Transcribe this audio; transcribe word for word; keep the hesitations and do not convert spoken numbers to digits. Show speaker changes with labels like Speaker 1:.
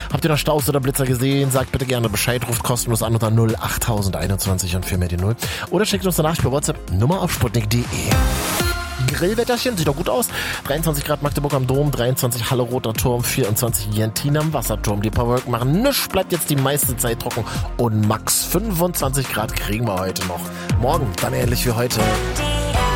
Speaker 1: Habt ihr noch Staus oder Blitzer gesehen? Sagt bitte gerne Bescheid, ruft kostenlos an unter null acht einundzwanzig und vier mehr die null. Oder schickt uns eine Nachricht per WhatsApp, Nummer auf sputnik punkt de. Grillwetterchen, sieht doch gut aus. dreiundzwanzig Grad Magdeburg am Dom, dreiundzwanzig Halle Roter Turm, vierundzwanzig Jentin am Wasserturm. Die paar Wolken machen nichts, bleibt jetzt die meiste Zeit trocken und max fünfundzwanzig Grad kriegen wir heute noch. Morgen dann ähnlich wie heute.